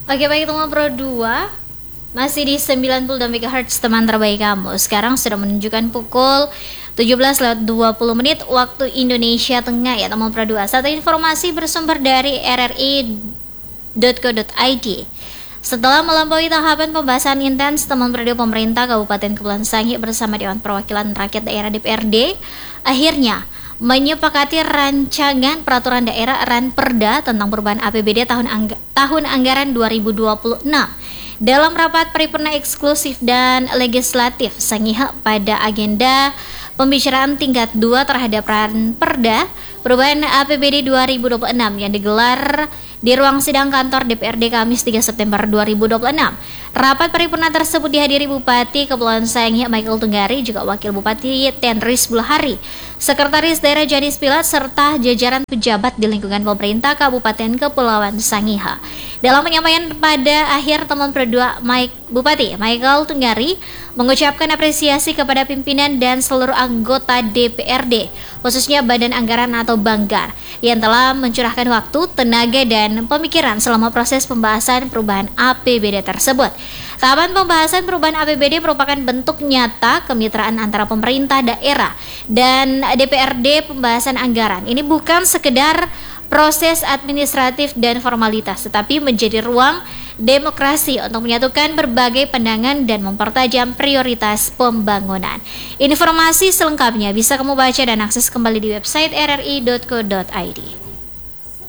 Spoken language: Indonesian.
Oke, baik teman Pro 2, masih di 90 MHz teman terbaik kamu. Sekarang sudah menunjukkan pukul 17:20 waktu Indonesia Tengah ya teman Pro 2. Satu informasi bersumber dari rri.co.id. Setelah melampaui tahapan pembahasan intens, teman Pro 2 pemerintah Kabupaten Kepulauan Sangihe bersama Dewan Perwakilan Rakyat Daerah DPRD akhirnya menyepakati rancangan peraturan daerah Ranperda tentang perubahan APBD tahun anggaran 2026 dalam rapat paripurna eksklusif dan legislatif Sangihe pada agenda pembicaraan tingkat 2 terhadap Ranperda perubahan APBD 2026 yang digelar di ruang sidang kantor DPRD Kamis 3 September 2026. Rapat paripurna tersebut dihadiri Bupati Kepulauan Sangihe Michael Tunggari, juga Wakil Bupati Tenris Bulhari, Sekretaris Daerah Janis Pilat, serta jajaran pejabat di lingkungan pemerintah Kabupaten Kepulauan Sangihe. Dalam penyampaian pada akhir teman berdua, Bupati Michael Tunggari mengucapkan apresiasi kepada pimpinan dan seluruh anggota DPRD, khususnya Badan Anggaran atau Banggar, yang telah mencurahkan waktu, tenaga, dan pemikiran selama proses pembahasan perubahan APBD tersebut. Tahapan pembahasan perubahan APBD merupakan bentuk nyata kemitraan antara pemerintah daerah dan DPRD. Pembahasan anggaran ini bukan sekedar proses administratif dan formalitas, tetapi menjadi ruang demokrasi untuk menyatukan berbagai pandangan dan mempertajam prioritas pembangunan. Informasi selengkapnya bisa kamu baca dan akses kembali di website rri.co.id.